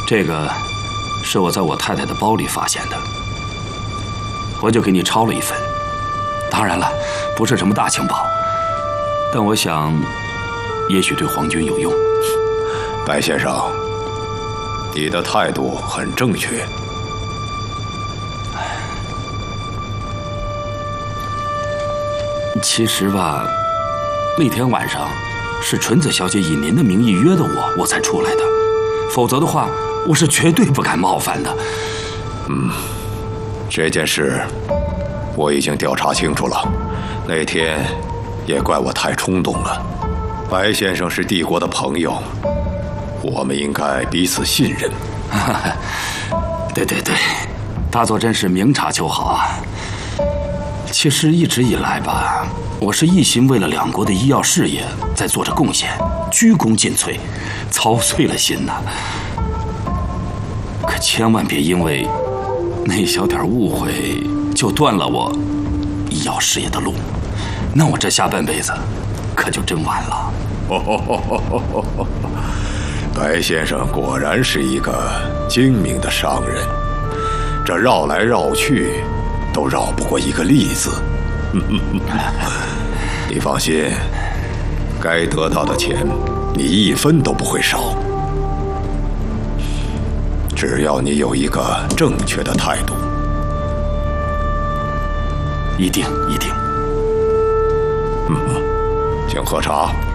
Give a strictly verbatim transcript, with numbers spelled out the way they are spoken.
这个是我在我太太的包里发现的，我就给你抄了一份。当然了，不是什么大情报，但我想，也许对皇军有用。 白先生，你的态度很正确。 其实吧，那天晚上是纯子小姐以您的名义约的我，我才出来的。否则的话，我是绝对不敢冒犯的。 嗯，这件事我已经调查清楚了。那天也怪我太冲动了。白先生是帝国的朋友，我们应该彼此信任。 对对对，大佐真是明察秋毫啊。其实一直以来吧，我是一心为了两国的医药事业在做着贡献，鞠躬尽瘁，操碎了心呐。可千万别因为那小点误会就断了我医药事业的路，那我这下半辈子可就真完了。 白先生果然是一个精明的商人，这绕来绕去都绕不过一个利字。你放心，该得到的钱你一分都不会少，只要你有一个正确的态度。 一定一定。 嗯，请喝茶。